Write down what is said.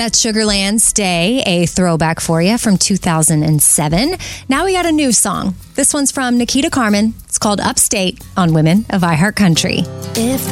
That's Sugarland Stay, a throwback for you from 2007. Now we got a new song. This one's from Nikita Carmen. It's called Upstate on Women of iHeart Country. If